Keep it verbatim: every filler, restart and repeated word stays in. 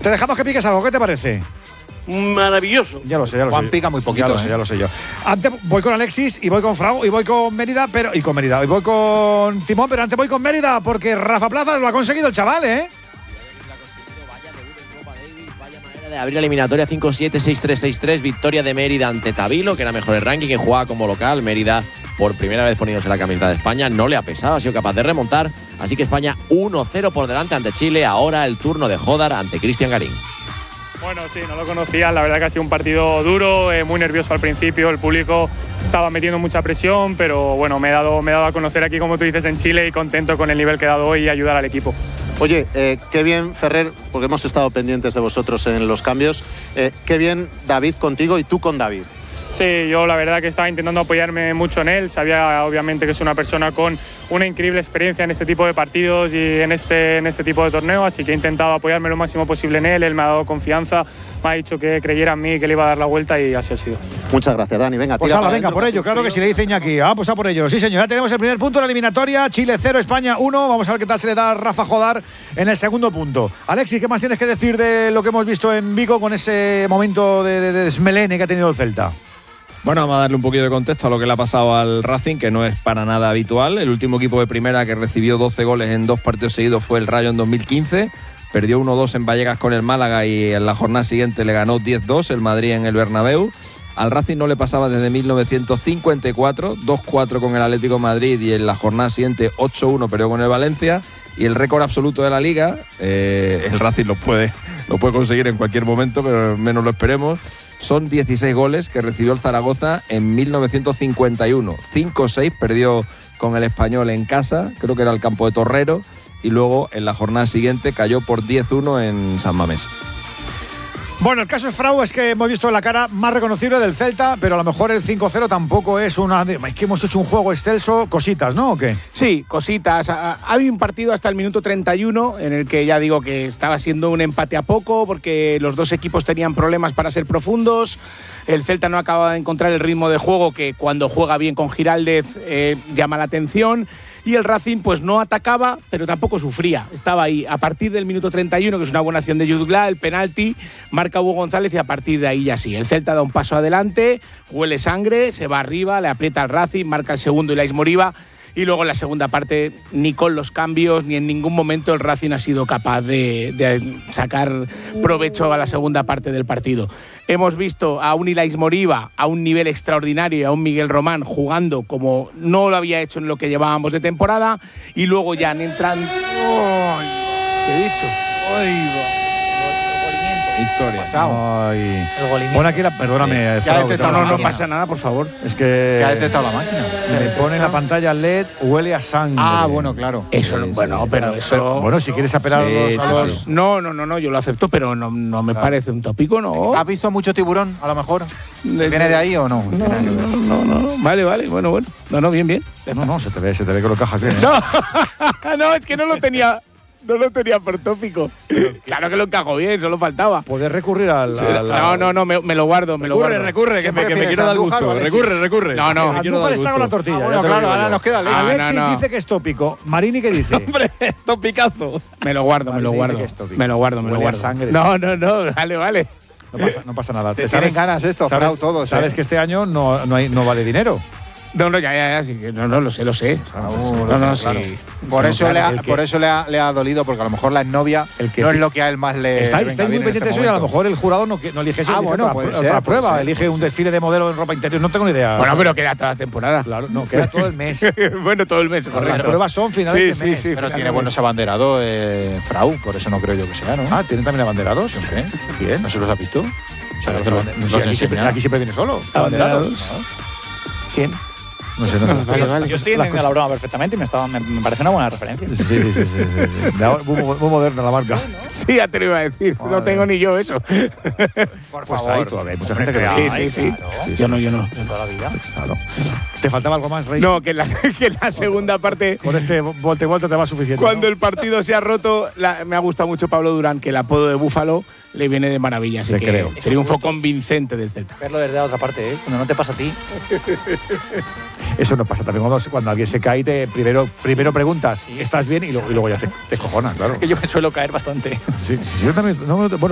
Te dejamos que piques algo, ¿qué te parece? Maravilloso. Ya lo sé, ya lo Juan sé. pica muy poquito. Ya lo sé, ¿eh? ya lo sé yo. Antes voy con Alexis y voy con Frau y voy con Mérida, pero y con Mérida, y voy con Timón, pero antes voy con Mérida porque Rafa Plaza lo ha conseguido el chaval, ¿eh? De abrir la eliminatoria cinco siete, seis tres, seis tres, victoria de Mérida ante Tabilo, que era mejor el ranking, que jugaba como local. Mérida, por primera vez poniéndose la camiseta de España, no le ha pesado, ha sido capaz de remontar. Así que España uno cero por delante ante Chile. Ahora el turno de Jodar ante Cristian Garín. Bueno, sí, no lo conocía, la verdad que ha sido un partido duro, eh, muy nervioso al principio, el público estaba metiendo mucha presión, pero bueno, me he dado, me he dado a conocer aquí, como tú dices, en Chile y contento con el nivel que he dado hoy y ayudar al equipo. Oye, eh, qué bien, Ferrer, porque hemos estado pendientes de vosotros en los cambios, eh, qué bien David contigo y tú con David. Sí, yo la verdad que estaba intentando apoyarme mucho en él, sabía obviamente que es una persona con una increíble experiencia en este tipo de partidos y en este, en este tipo de torneo, así que he intentado apoyarme lo máximo posible en él, él me ha dado confianza, me ha dicho que creyera en mí, que le iba a dar la vuelta y así ha sido. Muchas gracias, Dani, venga, Pues tira ala, para venga, adentro, por que ello, hace claro frío. que sí, le dice Iñaki. Vamos a por ello, sí señor, ya tenemos el primer punto de la eliminatoria, Chile cero, España uno, vamos a ver qué tal se le da a Rafa Jodar en el segundo punto. Alexis, ¿qué más tienes que decir de lo que hemos visto en Vigo con ese momento de, de, de desmelene que ha tenido el Celta? Bueno, vamos a darle un poquito de contexto a lo que le ha pasado al Racing, que no es para nada habitual. El último equipo de primera que recibió doce goles en dos partidos seguidos fue el Rayo en dos mil quince. Perdió uno dos en Vallecas con el Málaga y en la jornada siguiente le ganó diez dos el Madrid en el Bernabéu. Al Racing no le pasaba desde mil novecientos cincuenta y cuatro, dos cuatro con el Atlético de Madrid y en la jornada siguiente ocho uno perdió con el Valencia. Y el récord absoluto de la Liga, eh, el Racing lo puede, lo puede conseguir en cualquier momento, pero menos lo esperemos. Son dieciséis goles que recibió el Zaragoza en mil novecientos cincuenta y uno. cinco seis perdió con el Español en casa, creo que era el campo de Torrero, y luego en la jornada siguiente cayó por diez uno en San Mamés. Bueno, el caso de Frau es que hemos visto la cara más reconocible del Celta, pero a lo mejor el cinco cero tampoco es una... Es que hemos hecho un juego excelso, cositas, ¿no? ¿O qué? Sí, cositas. Había un partido hasta el minuto treinta y uno en el que ya digo que estaba siendo un empate a poco porque los dos equipos tenían problemas para ser profundos. El Celta no acababa de encontrar el ritmo de juego que cuando juega bien con Giraldez eh, llama la atención. Y el Racing pues no atacaba, pero tampoco sufría. Estaba ahí. A partir del minuto treinta y uno, que es una buena acción de Yudglá, el penalti, marca Hugo González y a partir de ahí ya sí. El Celta da un paso adelante, huele sangre, se va arriba, le aprieta al Racing, marca el segundo y Ilais Moriba. Y luego en la segunda parte, ni con los cambios, ni en ningún momento el Racing ha sido capaz de, de sacar provecho a la segunda parte del partido. Hemos visto a un Ilais Moriba a un nivel extraordinario y a un Miguel Román jugando como no lo había hecho en lo que llevábamos de temporada. Y luego ya entran... ¡Oh! ¿Qué he dicho? ¡Ay, Historia. Ay. Pon aquí la... Perdóname, sí. Frau, Ya que no, no, no máquina. pasa nada, por favor. Es que... ¿Qué ha detectado la máquina? Me pone en la pantalla L E D, huele a sangre. Ah, bueno, claro. Eso, Sí, sí, bueno, sí. pero eso... Pero, bueno, si quieres apelar Sí, a los... sí, a los- sí. No, no, no, no, yo lo acepto, pero no, no me Claro. parece un tópico, ¿no? ¿Has visto mucho tiburón, a lo mejor? De- ¿Viene de ahí o no? No, no, no, no, no. Vale, vale, bueno, bueno. No, no, bien, bien. Ya No, está. no, se te ve, se te ve que lo cajas bien. ¿eh? No, no, es que no lo tenía, no lo tenía por tópico. Claro que lo encajo bien, solo faltaba. Puedes recurrir al... al- No, no, no, me, me lo guardo, me lo Recurre, guardo. recurre, que me, que me prefieres, quiero dar Andújar o gusto. Alexis? Recurre, recurre. No, no. Que me quiero Andújar dar está con la gusto. tortilla. Ah, ya bueno, te lo claro, digo ahora yo. nos queda Alexis. Ah, Alexis no, no. dice que es tópico. Marini, ¿qué dice? Hombre, topicazo. Me lo guardo, me lo Vale, guardo. dice que es tópico. Me lo guardo, me lo Huele a guardo. sangre. No, no, no, vale, vale. No pasa, no pasa nada. Te tienen ganas esto, sabes, Frau, todos, Sabes ¿eh? que este año no, no, hay, no vale dinero. No, no, ya, ya, ya, sí, que no, no, lo sé, lo sé. Uh, No, no, claro. sí. Por eso, claro, le ha, el que- por eso le, ha, le ha dolido, porque a lo mejor la exnovia El que- no es lo que a él más le. Estáis, le estáis venga muy bien en pendientes de este eso y a lo momento. mejor el jurado no, no elige eso. Ah, elige bueno, otra, puede otra ser, puede prueba. ser, elige puede un ser. desfile de modelo en ropa interior. No tengo ni idea. Bueno, pero queda toda la temporada. Claro, no, queda todo el mes. Bueno, todo el mes, Las correcto. pruebas son finales Sí, de mes. sí, sí. Pero Final tiene de buenos mes. abanderados, eh, Frau, por eso no creo yo que sea, ¿no? Ah, ¿tienen también abanderados? ¿Siempre? Bien. ¿No se los has visto? O sea, Pero que lo- no sé, los aquí, siempre, enseñan. aquí siempre viene solo. Abanderados. Abanderados. ¿Quién? No sé, no sé. Vale, vale. Yo estoy entendiendo la broma perfectamente y me, estaba, me, me parece una buena referencia. Sí, sí, sí. sí, sí, sí. De ahora, muy, muy moderna la marca. Sí, ya te lo iba a decir. No Joder. tengo ni yo eso. Por Pues favor. ahí todavía hay mucha gente que Sí, va. sí, sí. claro. Yo no, yo no. De toda la vida. Claro. ¿Te faltaba algo más, Rey? No, que en la, que en la segunda parte, Con este volte vuelta te va suficiente. cuando ¿no? el partido se ha roto, la- me ha gustado mucho Pablo Durán, que el apodo de Búfalo le viene de maravilla. Así Te que creo. triunfo convincente del Celta. Verlo desde la otra parte, ¿eh? Cuando no te pasa a ti. Eso no pasa también cuando, cuando alguien se cae y te primero, primero preguntas, ¿estás bien? Y luego, y luego ya te, te cojonas, claro. Que yo me suelo caer bastante. Sí, sí, yo también. No, bueno,